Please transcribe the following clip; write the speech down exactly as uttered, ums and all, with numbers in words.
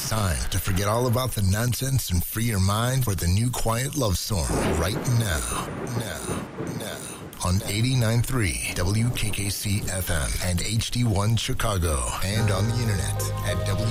It's time to forget all about the nonsense and free your mind for the new quiet love storm right now. Now. Now. On eighty-nine point three W K K C F M and H D one Chicago. And on the internet at W.